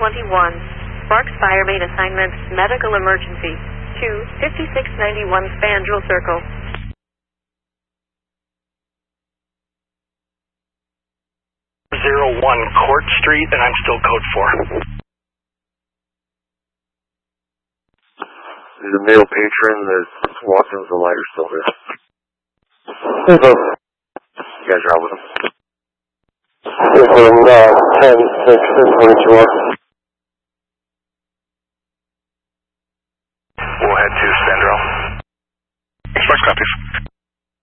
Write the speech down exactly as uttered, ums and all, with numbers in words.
twenty-one. Sparks Fire Main Assignment, Medical Emergency. two fifty-six ninety-one Spandrel Circle. zero one Court Street, and I'm still code four. There's a male patron that's walking with a lighter still there. You guys are out with him? This is uh, ten six, forty-two.